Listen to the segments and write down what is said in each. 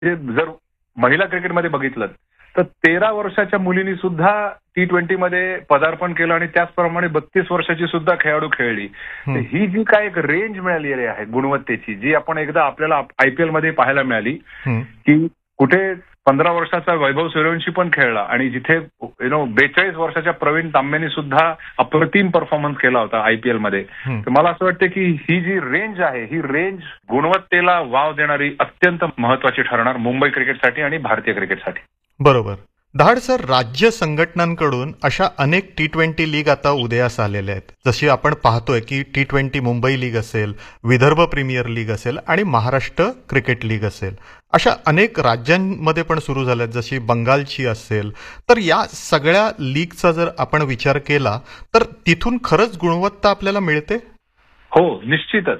जर महिला क्रिकेटमध्ये बघितलं तर 13 वर्षाच्या मुलींनी सुद्धा T20 मध्ये पदार्पण केलं आणि त्याचप्रमाणे 32 वर्षाची सुद्धा खेळाडू खेळली. ही जी काय एक रेंज मिळालेली आहे गुणवत्तेची, जी आपण एकदा आपल्याला IPL मध्ये पाहायला मिळाली की कुठे 15 वर्षाचा वैभव सूर्यवंशी पण खेळला आणि जिथे 42 वर्षाच्या प्रवीण तांबेनी सुद्धा अप्रतिम परफॉर्मन्स केला होता IPL मध्ये. तर मला असं वाटतं की ही जी रेंज आहे, ही रेंज गुणवत्तेला वाव देणारी अत्यंत महत्वाची ठरणार मुंबई क्रिकेटसाठी आणि भारतीय क्रिकेटसाठी. बरोबर. दहाड सर, राज्य संघटनांकडून अशा अनेक T20 लीग आता उदयास आलेल्या आहेत. जशी आपण पाहतोय की T20 मुंबई लीग असेल, विदर्भ प्रीमियर लीग असेल आणि महाराष्ट्र क्रिकेट लीग असेल, अशा अनेक राज्यांमध्ये पण सुरू झाल्यात, जशी बंगालची असेल. तर या सगळ्या लीगचा जर आपण विचार केला तर तिथून खरंच गुणवत्ता आपल्याला मिळते? हो, निश्चितच.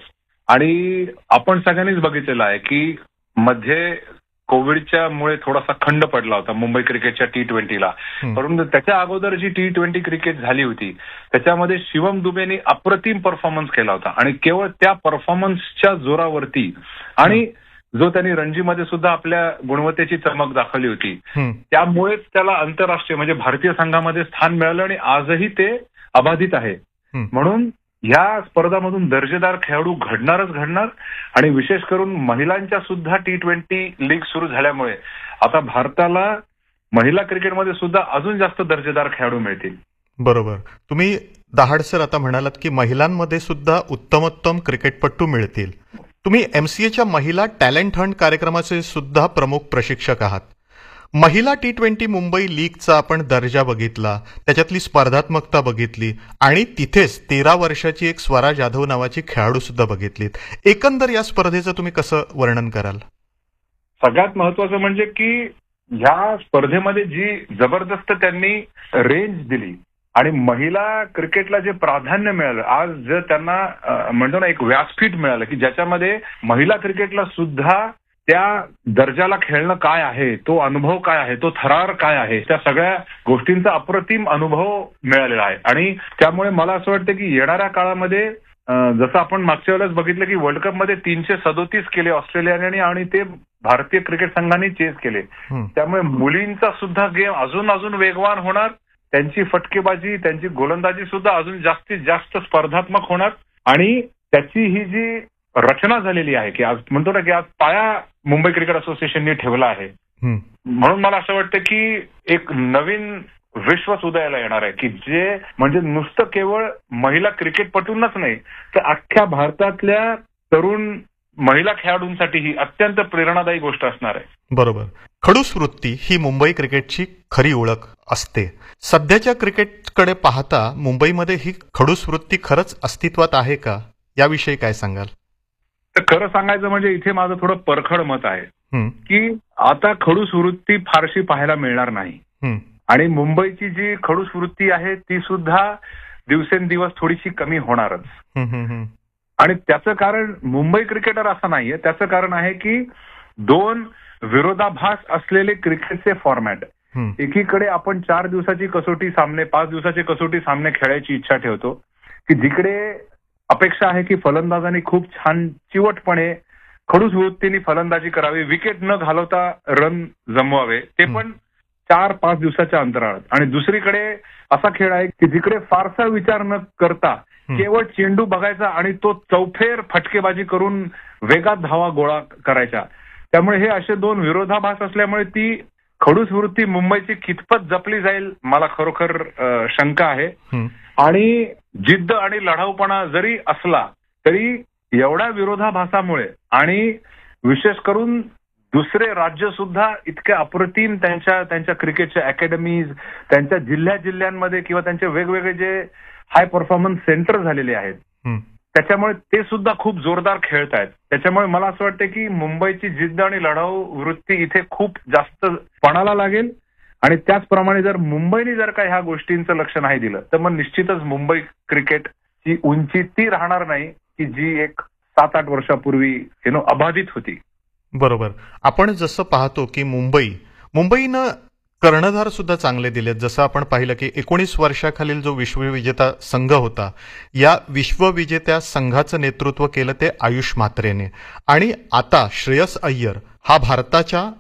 आणि आपण सगळ्यांनीच बघितलेलं आहे की मध्ये कोविडच्या मुळे थोडासा खंड पडला होता मुंबई क्रिकेटच्या T20ला. परंतु त्याच्या अगोदर जी T20 क्रिकेट झाली होती त्याच्यामध्ये शिवम दुबेनी अप्रतिम परफॉर्मन्स केला होता आणि केवळ त्या परफॉर्मन्सच्या जोरावरती आणि जो त्यांनी रणजीमध्ये सुद्धा आपल्या गुणवत्तेची चमक दाखवली होती त्यामुळेच त्याला आंतरराष्ट्रीय म्हणजे भारतीय संघामध्ये स्थान मिळालं आणि आजही ते अबाधित आहे. म्हणून ह्या स्पर्धामधून दर्जेदार खेळाडू घडणारच घडणार. आणि विशेष करून महिलांच्या सुद्धा T20 लीग सुरू झाल्यामुळे आता भारताला महिला क्रिकेटमध्ये सुद्धा अजून जास्त दर्जेदार खेळाडू मिळतील. बरोबर. तुम्ही दहाड सर आता म्हणालात की महिलांमध्ये सुद्धा उत्तमोत्तम क्रिकेटपटू मिळतील. तुम्ही MCAच्या महिला टॅलेंट हंट कार्यक्रमाचे सुद्धा प्रमुख प्रशिक्षक आहात. महिला T20 मुंबई लीगचा आपण दर्जा बघितला, त्याच्यातली स्पर्धात्मकता बघितली आणि तिथेच 13 वर्षाची एक स्वरा जाधव नावाची खेळाडू सुद्धा बघितलीत. एकंदर या स्पर्धेचं तुम्ही कसं वर्णन कराल? सगळ्यात महत्वाचं म्हणजे की ह्या स्पर्धेमध्ये जी जबरदस्त त्यांनी रेंज दिली आणि महिला क्रिकेटला जे प्राधान्य मिळालं, आज जर त्यांना म्हणतो ना एक व्यासपीठ मिळालं की ज्याच्यामध्ये महिला क्रिकेटला सुद्धा त्या दर्जाला खेळणं काय आहे, तो अनुभव काय आहे, तो थरार काय आहे, त्या सगळ्या गोष्टींचा अप्रतिम अनुभव मिळालेला आहे. आणि त्यामुळे मला असं वाटतं की येणाऱ्या काळामध्ये जसं आपण मागच्या वेळेस बघितलं की वर्ल्ड कपमध्ये 337 केले ऑस्ट्रेलियाने आणि ते भारतीय क्रिकेट संघाने चेस केले. त्यामुळे मुलींचा सुद्धा गेम अजून वेगवान होणार, त्यांची फटकेबाजी, त्यांची गोलंदाजी सुद्धा अजून जास्तीत जास्त स्पर्धात्मक होणार. आणि त्याची ही जी रचना झालेली आहे की आज म्हणतो ना की आज पाया मुंबई क्रिकेट असोसिएशनने ठेवला आहे. म्हणून मला असं वाटतं की एक नवीन विश्वच उदयाला येणार आहे की जे म्हणजे नुसतं केवळ महिला क्रिकेटपटूंनाच नाही तर अख्ख्या भारतातल्या तरुण महिला खेळाडूंसाठी ही अत्यंत प्रेरणादायी गोष्ट असणार आहे. बरोबर. खडूस वृत्ती ही मुंबई क्रिकेटची खरी ओळख असते. सध्याच्या क्रिकेटकडे पाहता मुंबईमध्ये ही खडूस वृत्ती खरंच अस्तित्वात आहे का, याविषयी काय सांगाल? तर खरं सांगायचं म्हणजे इथे माझं थोडं परखड मत आहे की आता खडूस वृत्ती फारशी पाहायला मिळणार नाही. आणि मुंबईची जी खडूस वृत्ती आहे ती सुद्धा दिवसेंदिवस थोडीशी कमी होणारच. आणि त्याचं कारण मुंबई क्रिकेटर असं नाहीये, त्याचं कारण आहे की दोन विरोधाभास असलेले क्रिकेटचे फॉर्मॅट. एकीकडे आपण 4 दिवसाची कसोटी सामने, 5 दिवसाचे कसोटी सामने खेळायची इच्छा ठेवतो की जिकडे अपेक्षा आहे की फलंदाजांनी खूप छान चिवटपणे खडूस वृत्तीने फलंदाजी करावी, विकेट न घालवता रन जमवावे, ते पण 4-5 दिवसाच्या अंतराळात. आणि दुसरीकडे असा खेळ आहे की जिकडे फारसा विचार न करता केवळ चेंडू बघायचा आणि तो चौफेर फटकेबाजी करून वेगात धावा गोळा करायच्या. त्यामुळे हे असे दोन विरोधाभास असल्यामुळे ती खडूस वृत्ती मुंबईची कितपत जपली जाईल मला खरोखर शंका आहे. आणि जिद्द आणि लढाऊपणा जरी असला तरी एवढ्या विरोधाभासामुळे आणि विशेष करून दुसरे राज्य सुद्धा इतके अप्रतिम त्यांच्या क्रिकेटच्या अकॅडमीज, त्यांच्या जिल्ह्यांमध्ये किंवा त्यांचे वेगवेगळे जे हाय परफॉर्मन्स सेंटर झालेले आहेत त्याच्यामुळे ते सुद्धा खूप जोरदार खेळत आहेत. त्याच्यामुळे मला असं वाटतं की मुंबईची जिद्द आणि लढाऊ वृत्ती इथे खूप जास्त पणाला लागेल. आणि त्याचप्रमाणे जर मुंबईने जर का ह्या गोष्टींचं लक्ष नाही दिलं तर मग निश्चितच मुंबई क्रिकेटची उंची ती राहणार नाही की जी एक 7-8 वर्षापूर्वी अबाधित होती. बरोबर. आपण जसं पाहतो की मुंबईनं कर्णधार सुद्धा चांगले दिलेत. जसं आपण पाहिलं की 19 वर्षाखालील जो विश्वविजेता संघ होता, या विश्वविजेत्या संघाचं नेतृत्व केलं ते आयुष म्हात्रेने. आणि आता श्रेयस अय्यर हा भारताच्या